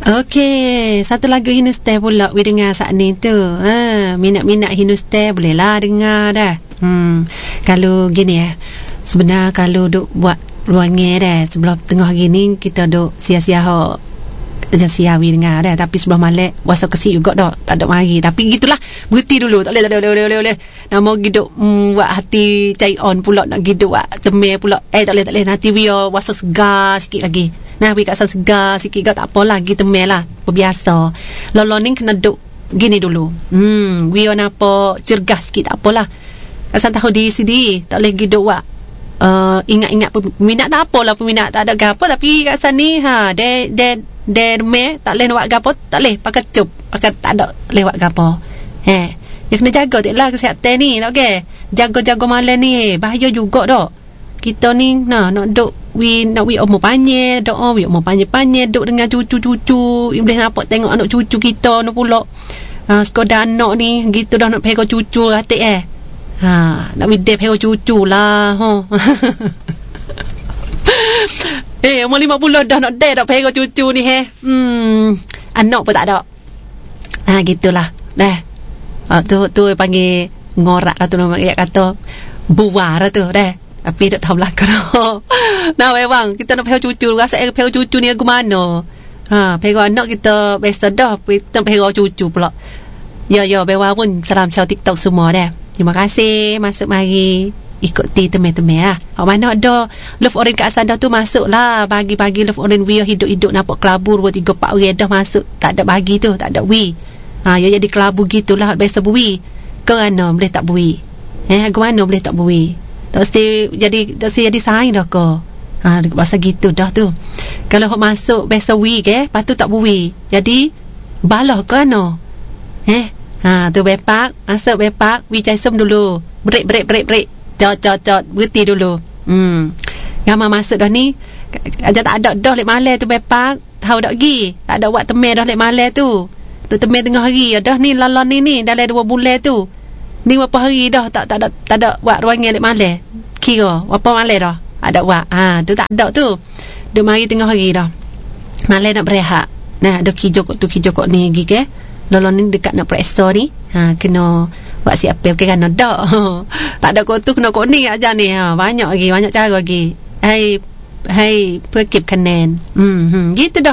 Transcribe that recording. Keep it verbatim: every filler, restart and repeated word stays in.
Okey, satu lagu Hinustai pula we dengar saat ni tu. Ha, minat-minat Hinustai boleh lah dengar dah. Hmm, kalau gini ya. Sebenarnya kalau duk buat ruangnya dah sebelum tengah hari ni kita duk sia-sia ho aja sia we dengar dah, tapi sebelum malam wasa kesi juga dah tak ada mari, tapi gitulah berhenti dulu tak boleh tak boleh boleh boleh nama giduk mm, buat hati cai on pula nak giduk buat temel pula eh tak boleh tak boleh nanti we wasa segar sikit lagi. Nah, we kat sana segar sikit gak tak apa lagi temel lah. Berbiasa. Lolo ni kena duk gini dulu. Hmm, we on apa cergas sikit tak apalah. Kat sana tahu diri sendiri. Tak boleh giduk buat. Uh, ingat-ingat peminat tak apalah, peminat tak ada gapo, tapi kat sana ni ha de de de me tak boleh buat gapo, tak boleh pakai cup, pakai tak ada boleh buat gapo. Eh, dia kena jaga taklah kesihatan ni, okey. Jaga-jaga malam ni bahaya juga dak. Kita ni nah nak duk we nak we umur panjang, doa we umur panjang-panjang duk dengan cucu-cucu. Boleh nampak tengok anak cucu kita nu pula. Ha, sekolah anak ni gitu dah nak pegang cucu atik eh. Ha, nak we dep pegang cucu lah. Ha. Eh, umur lima puluh dah nak dep dak pegang cucu ni he. Hmm, anak pun tak ada. Ha, gitulah. Dah. Ha, tu tu panggil ngorak lah tu nama dia kata buar lah tu dah. Tapi tak tahu belakang. Nah, memang kita nak pegang cucu. Rasa eh pegang cucu ni aku mana? Ha, pegang anak kita biasa dah. Kita pegang cucu pula. Ya, ya, bewa pun salam ciao TikTok semua dah. Terima kasih. Masuk mari. Ikuti teman-teman lah. Hak mana ada love orange kat sana tu masuk lah. Bagi-bagi love orange we hidup-hidup nampak kelabur. Dua, tiga, empat we dah masuk. Tak ada bagi tu. Tak ada we. Ha, ya jadi kelabur gitulah. Biasa bui. Kerana boleh tak bui? Eh, ke mana boleh tak bui? Tak mesti jadi tak mesti jadi saing dah ke. Ha, bahasa gitu dah tu. Kalau hok masuk biasa week eh, patu tak buwi. Jadi balah ke ano? Eh, ha tu bepak, masuk bepak, we caisem dulu. Break break break break. Cot cot cot, berhenti dulu. Hmm. Gama masuk dah ni. Aja tak ada dah lek malam tu bepak, tahu dak gi. Tak ada buat temel dah lek malam tu. Duk temel tengah hari dah ni lalon ni ni dalam dua bulan tu. Ni berapa hari dah tak tak ada tak ada buat ruangnya lek malam. Kira berapa malam dah ada buat. Ha tu tak ada tu. Duk mari tengah hari dah. Malam nak berehat. Nah, duk kijok tu kijok ni gi ke. Lolon ni dekat nak periksa ni. Ha kena buat siap ke kan dak. Tak ada kau tu kena kau ni aja ni. Ha banyak lagi, banyak cara lagi. Hai hai perkip kanan. Hmm, hmm gitu dah.